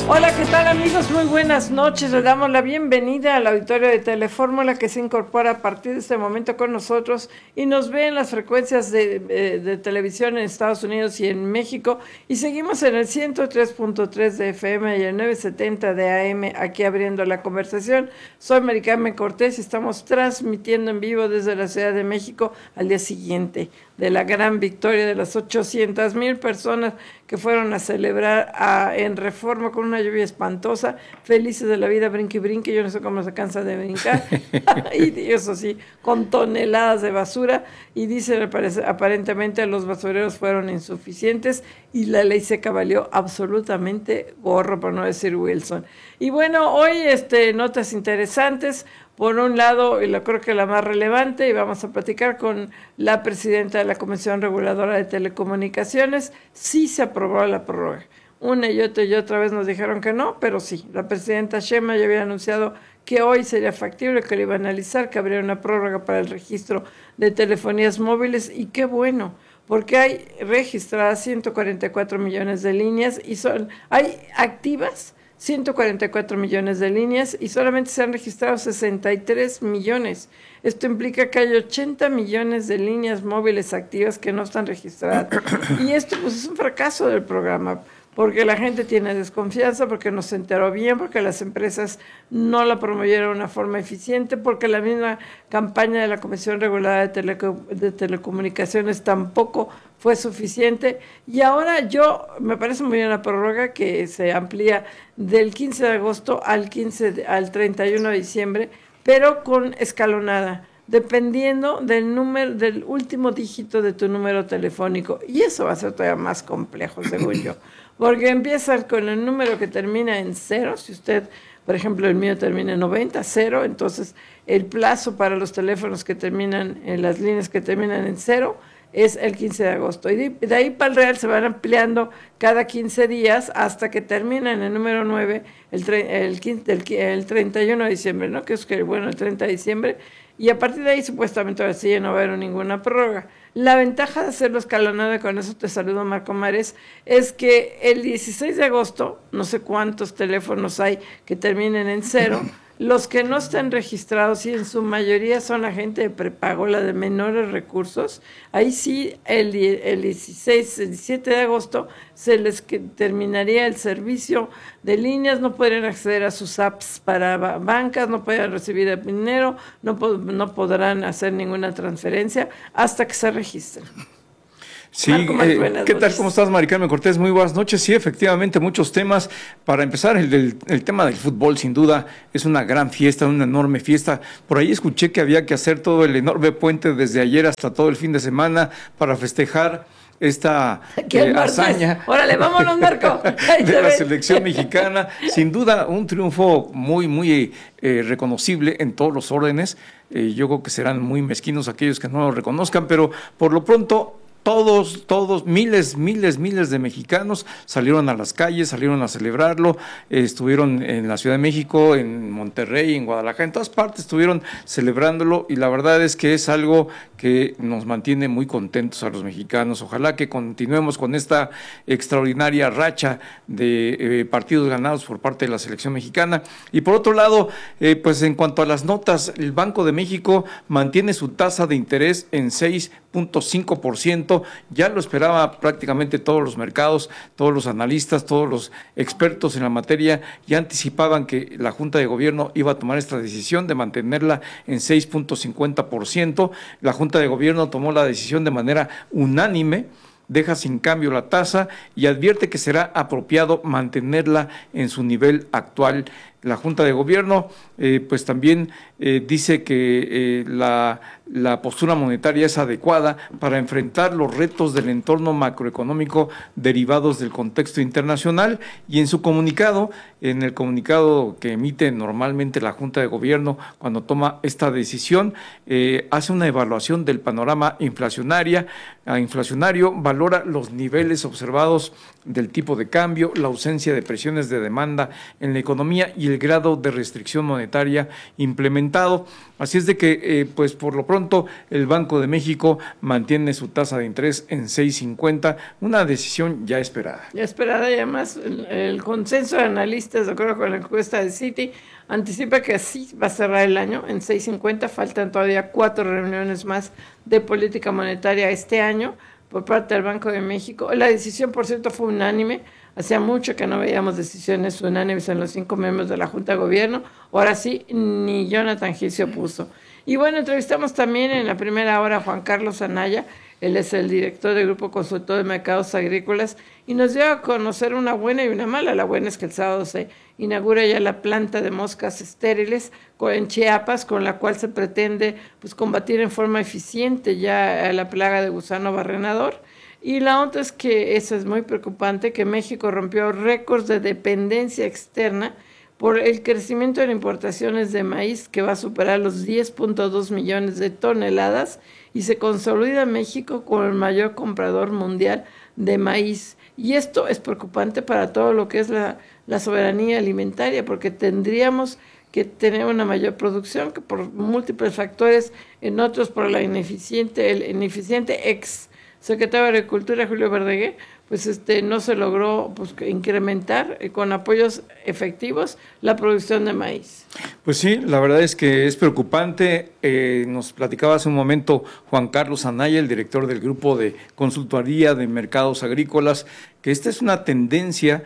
Hola, ¿qué tal amigos? Muy buenas noches. Les damos la bienvenida al auditorio de Telefórmula que se incorpora a partir de este momento con nosotros y nos ve en las frecuencias de televisión en Estados Unidos y en México. Y seguimos en el 103.3 de FM y el 970 de AM aquí abriendo la conversación. Soy Mari Carmen Cortés y estamos transmitiendo en vivo desde la Ciudad de México al día siguiente de la gran victoria de las 800,000 personas que fueron a celebrar en Reforma con una lluvia espantosa, felices de la vida, brinque y brinque, yo no sé cómo se cansa de brincar, y eso sí, con toneladas de basura, y dicen aparentemente los basureros fueron insuficientes y la ley seca valió absolutamente gorro, por no decir Wilson. Y bueno, hoy notas interesantes. Por un lado, y creo que la más relevante, y vamos a platicar con la presidenta de la Comisión Reguladora de Telecomunicaciones, sí se aprobó la prórroga. Una y otra vez nos dijeron que no, pero sí, la presidenta Sheinbaum ya había anunciado que hoy sería factible, que lo iba a analizar, que habría una prórroga para el registro de telefonías móviles, y qué bueno, porque hay registradas 144 millones de líneas y hay activas 144 millones de líneas y solamente se han registrado 63 millones. Esto implica que hay 80 millones de líneas móviles activas que no están registradas. Y esto pues es un fracaso del programa, porque la gente tiene desconfianza, porque no se enteró bien, porque las empresas no la promovieron de una forma eficiente, porque la misma campaña de la Comisión Reguladora de Telecomunicaciones tampoco fue suficiente. Y ahora me parece muy bien la prórroga que se amplía del 15 de agosto al 31 de diciembre, pero con escalonada, dependiendo del último dígito de tu número telefónico. Y eso va a ser todavía más complejo, según yo. Porque empieza con el número que termina en 0, si usted, por ejemplo, el mío termina en 90, 0, entonces el plazo para los teléfonos que terminan, en las líneas que terminan en 0, es el 15 de agosto. Y de ahí para el real se van ampliando cada 15 días hasta que termina en el número 9, el 31 de diciembre, ¿no? Que es el 30 de diciembre. Y a partir de ahí, supuestamente, ahora sí ya no va a haber ninguna prórroga. La ventaja de hacerlo escalonado, y con eso te saludo, Marco Mares, es que el 16 de agosto, no sé cuántos teléfonos hay que terminen en 0, los que no están registrados, y en su mayoría son la gente de prepago, la de menores recursos, ahí sí el 17 de agosto se les terminaría el servicio de líneas, no podrían acceder a sus apps para bancas, no podrían recibir dinero, no podrán hacer ninguna transferencia hasta que se registren. Sí, ¿qué tal? ¿Cómo estás, Mari Carmen Cortés? Muy buenas noches. Sí, efectivamente, muchos temas. Para empezar, el tema del fútbol, sin duda, es una gran fiesta, una enorme fiesta. Por ahí escuché que había que hacer todo el enorme puente desde ayer hasta todo el fin de semana para festejar esta hazaña. Órale, vámonos, Marco. De la selección mexicana. Sin duda, un triunfo muy, muy reconocible en todos los órdenes. Yo creo que serán muy mezquinos aquellos que no lo reconozcan, pero por lo pronto todos, miles de mexicanos salieron a las calles, salieron a celebrarlo, estuvieron en la Ciudad de México, en Monterrey, en Guadalajara, en todas partes estuvieron celebrándolo, y la verdad es que es algo que nos mantiene muy contentos a los mexicanos. Ojalá que continuemos con esta extraordinaria racha de partidos ganados por parte de la selección mexicana. Y por otro lado, pues en cuanto a las notas, el Banco de México mantiene su tasa de interés en 6.5%, ya lo esperaba prácticamente todos los mercados, todos los analistas, todos los expertos en la materia, ya anticipaban que la Junta de Gobierno iba a tomar esta decisión de mantenerla en 6.50%. La Junta de Gobierno tomó la decisión de manera unánime, deja sin cambio la tasa y advierte que será apropiado mantenerla en su nivel actual. La Junta de Gobierno pues también dice que la postura monetaria es adecuada para enfrentar los retos del entorno macroeconómico derivados del contexto internacional, y en su comunicado, en el comunicado que emite normalmente la Junta de Gobierno cuando toma esta decisión, hace una evaluación del panorama inflacionario, valora los niveles observados del tipo de cambio, la ausencia de presiones de demanda en la economía y el grado de restricción monetaria implementado. Así es de que, pues por lo pronto, el Banco de México mantiene su tasa de interés en 6.50, una decisión ya esperada. Ya esperada, y además el consenso de analistas, de acuerdo con la encuesta de Citi, anticipa que así va a cerrar el año en 6.50. Faltan todavía 4 reuniones más de política monetaria este año por parte del Banco de México. La decisión, por cierto, fue unánime. Hacía mucho que no veíamos decisiones unánimes en los 5 miembros de la Junta de Gobierno. Ahora sí, ni Jonathan Gil se opuso. Y bueno, entrevistamos también en la primera hora a Juan Carlos Anaya. Él es el director del Grupo Consultor de Mercados Agrícolas y nos dio a conocer una buena y una mala. La buena es que el sábado se inaugura ya la planta de moscas estériles en Chiapas, con la cual se pretende pues combatir en forma eficiente ya la plaga de gusano barrenador. Y la otra es que, eso es muy preocupante, que México rompió récords de dependencia externa por el crecimiento de importaciones de maíz, que va a superar los 10.2 millones de toneladas, y se consolida México como el mayor comprador mundial de maíz. Y esto es preocupante para todo lo que es la soberanía alimentaria, porque tendríamos que tener una mayor producción, que por múltiples factores, en otros por el ineficiente ex secretario de Agricultura, Julio Verdeguer, pues no se logró pues incrementar con apoyos efectivos la producción de maíz. Pues sí, la verdad es que es preocupante. Nos platicaba hace un momento Juan Carlos Anaya, el director del Grupo de Consultoría de Mercados Agrícolas, que esta es una tendencia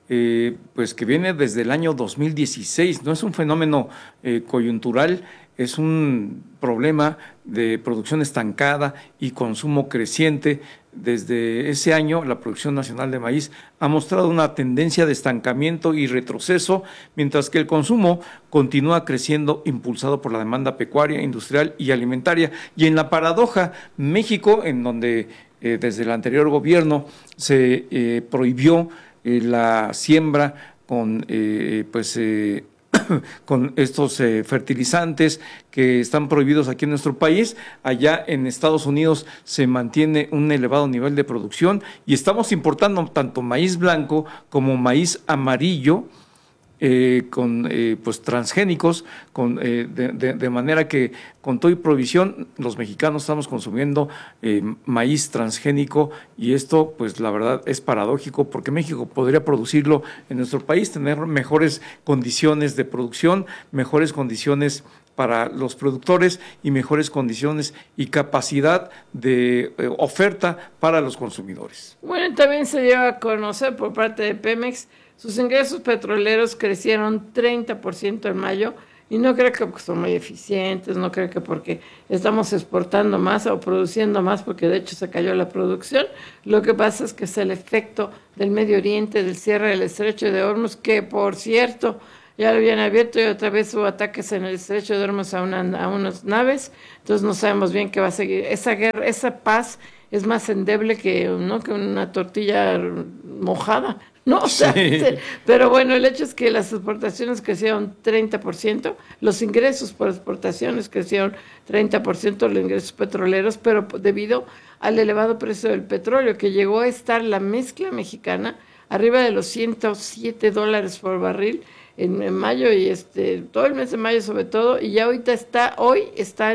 pues que viene desde el año 2016, no es un fenómeno coyuntural, es un problema de producción estancada y consumo creciente. Desde ese año, la producción nacional de maíz ha mostrado una tendencia de estancamiento y retroceso, mientras que el consumo continúa creciendo, impulsado por la demanda pecuaria, industrial y alimentaria. Y en la paradoja, México, en donde desde el anterior gobierno se prohibió la siembra con con estos fertilizantes que están prohibidos aquí en nuestro país, allá en Estados Unidos se mantiene un elevado nivel de producción y estamos importando tanto maíz blanco como maíz amarillo, con pues transgénicos, de manera que con todo y provisión los mexicanos estamos consumiendo maíz transgénico, y esto pues la verdad es paradójico, porque México podría producirlo en nuestro país, tener mejores condiciones de producción, mejores condiciones para los productores y mejores condiciones y capacidad de oferta para los consumidores. Bueno, también se dio a conocer por parte de Pemex, sus ingresos petroleros crecieron 30% en mayo, y no creo que son muy eficientes, no creo que porque estamos exportando más o produciendo más, porque de hecho se cayó la producción. Lo que pasa es que es el efecto del Medio Oriente, del cierre del estrecho de Hormuz, que por cierto ya lo habían abierto y otra vez hubo ataques en el estrecho de Hormuz a unas naves. Entonces no sabemos bien qué va a seguir. Esa guerra, esa paz es más endeble que una tortilla mojada, ¿no? O sea, sí. Pero bueno, el hecho es que las exportaciones crecieron 30%, los ingresos por exportaciones crecieron 30%, los ingresos petroleros, pero debido al elevado precio del petróleo, que llegó a estar la mezcla mexicana arriba de los $107 por barril en mayo, y todo el mes de mayo sobre todo, y ya hoy está en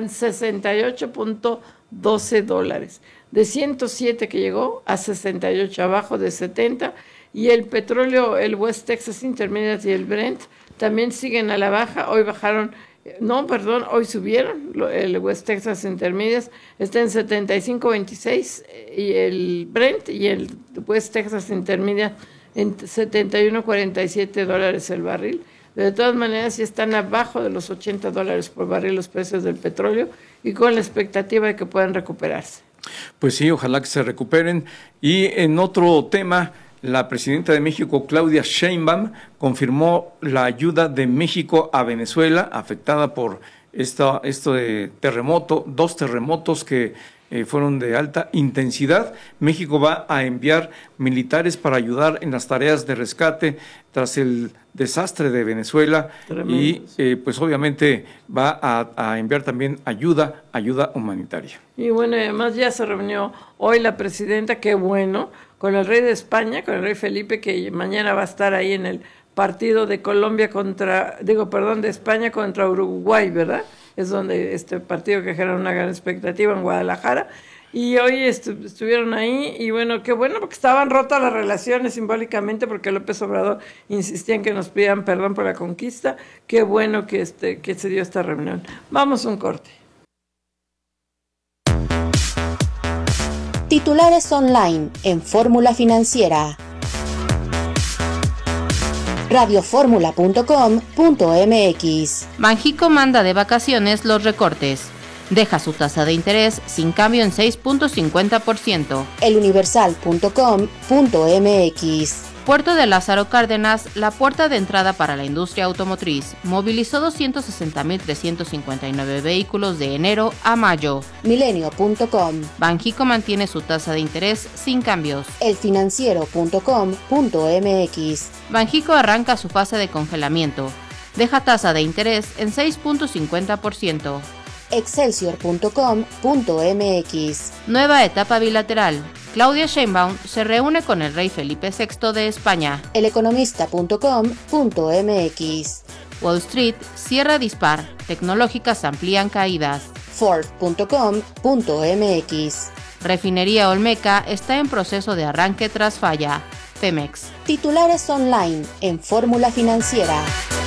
$68.12, de 107 que llegó a 68, abajo de 70, y el petróleo, el West Texas Intermediate y el Brent también siguen a la baja. Hoy hoy subieron. El West Texas Intermediate está en 75.26 y el Brent y el West Texas Intermediate en $71.47 el barril. De todas maneras, ya están abajo de los $80 por barril los precios del petróleo, y con la expectativa de que puedan recuperarse. Pues sí, ojalá que se recuperen. Y en otro tema, la presidenta de México, Claudia Sheinbaum, confirmó la ayuda de México a Venezuela, afectada por esto de terremoto, 2 terremotos que fueron de alta intensidad. México va a enviar militares para ayudar en las tareas de rescate tras el desastre de Venezuela. Tremendo. Y pues obviamente va a enviar también ayuda humanitaria. Y bueno, además ya se reunió hoy la presidenta, qué bueno, con el rey de España, con el rey Felipe, que mañana va a estar ahí en el partido de de España contra Uruguay, ¿verdad? Es donde este partido que genera una gran expectativa en Guadalajara. Y hoy estuvieron ahí, y bueno, qué bueno, porque estaban rotas las relaciones simbólicamente, porque López Obrador insistía en que nos pidan perdón por la conquista. Qué bueno que se dio esta reunión. Vamos a un corte. Titulares online en Fórmula Financiera. radioformula.com.mx. Banxico manda de vacaciones los recortes. Deja su tasa de interés sin cambio en 6.50%. eluniversal.com.mx. Puerto de Lázaro Cárdenas, la puerta de entrada para la industria automotriz, movilizó 260.359 vehículos de enero a mayo. Milenio.com. Banxico mantiene su tasa de interés sin cambios. elfinanciero.com.mx. Banxico arranca su fase de congelamiento. Deja tasa de interés en 6.50%. Excelsior.com.mx. Nueva etapa bilateral. Claudia Sheinbaum se reúne con el rey Felipe VI de España. Eleconomista.com.mx. Wall Street cierra dispar. Tecnológicas amplían caídas. Ford.com.mx. Refinería Olmeca está en proceso de arranque tras falla. Pemex. Titulares online en Fórmula Financiera.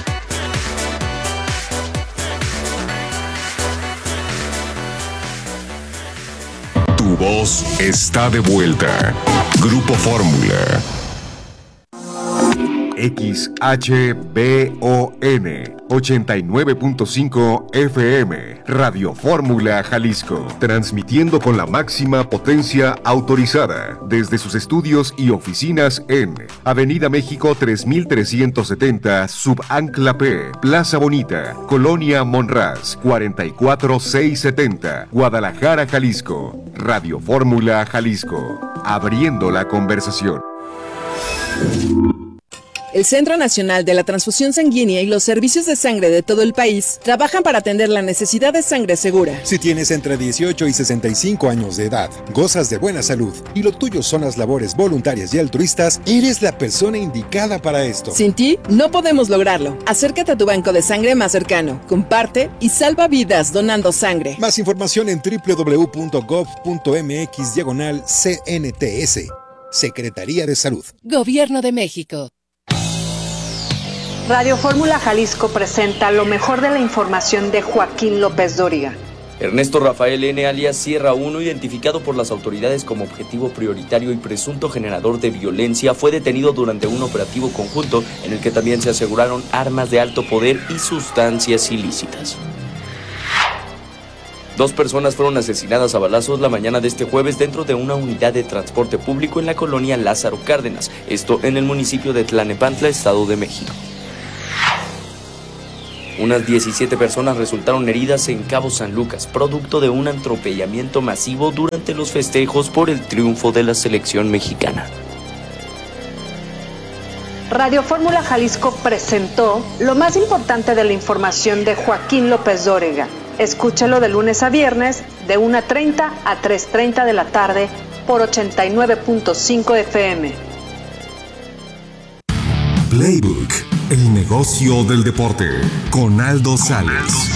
Tu voz está de vuelta. Grupo Fórmula. XHBON 89.5 FM, Radio Fórmula Jalisco, transmitiendo con la máxima potencia autorizada desde sus estudios y oficinas en Avenida México 3370, Subancla P, Plaza Bonita, Colonia Monraz, 44670, Guadalajara, Jalisco. Radio Fórmula Jalisco, abriendo la conversación. El Centro Nacional de la Transfusión Sanguínea y los servicios de sangre de todo el país trabajan para atender la necesidad de sangre segura. Si tienes entre 18 y 65 años de edad, gozas de buena salud y lo tuyo son las labores voluntarias y altruistas, eres la persona indicada para esto. Sin ti, no podemos lograrlo. Acércate a tu banco de sangre más cercano, comparte y salva vidas donando sangre. Más información en www.gov.mx/CNTS. Secretaría de Salud. Gobierno de México. Radio Fórmula Jalisco presenta lo mejor de la información de Joaquín López Dóriga. Ernesto Rafael N. alias Sierra 1, identificado por las autoridades como objetivo prioritario y presunto generador de violencia, fue detenido durante un operativo conjunto en el que también se aseguraron armas de alto poder y sustancias ilícitas. 2 personas fueron asesinadas a balazos la mañana de este jueves dentro de una unidad de transporte público en la colonia Lázaro Cárdenas, esto en el municipio de Tlalnepantla, Estado de México. Unas 17 personas resultaron heridas en Cabo San Lucas, producto de un atropellamiento masivo durante los festejos por el triunfo de la selección mexicana. Radio Fórmula Jalisco presentó lo más importante de la información de Joaquín López Dóriga. Escúchalo de lunes a viernes, de 1:30 a 3:30 de la tarde, por 89.5 FM. Playbook, el negocio del deporte, con Aldo Sales.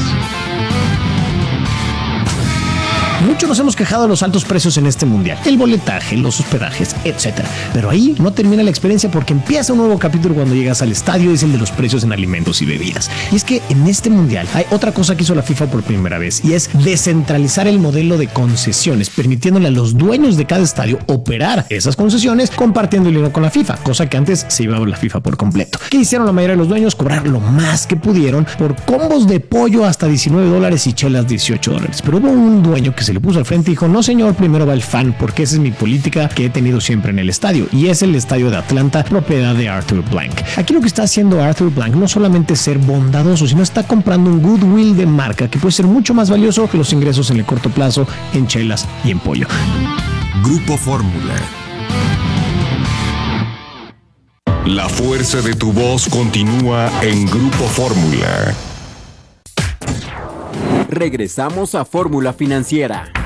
Muchos nos hemos quejado de los altos precios en este mundial, el boletaje, los hospedajes, etc. Pero ahí no termina la experiencia, porque empieza un nuevo capítulo cuando llegas al estadio, es el de los precios en alimentos y bebidas. Y es que en este mundial hay otra cosa que hizo la FIFA por primera vez, y es descentralizar el modelo de concesiones, permitiéndole a los dueños de cada estadio operar esas concesiones compartiendo el dinero con la FIFA, cosa que antes se llevaba la FIFA por completo. ¿Qué hicieron la mayoría de los dueños? Cobrar lo más que pudieron por combos de pollo hasta $19 y chelas $18. Pero hubo un dueño que se le puso al frente y dijo: no señor, primero va el fan, porque esa es mi política que he tenido siempre en el estadio, y es el estadio de Atlanta, propiedad de Arthur Blank. Aquí lo que está haciendo Arthur Blank no solamente es ser bondadoso, sino está comprando un goodwill de marca que puede ser mucho más valioso que los ingresos en el corto plazo en chelas y en pollo. Grupo Fórmula. La fuerza de tu voz continúa en Grupo Fórmula. Regresamos a Fórmula Financiera.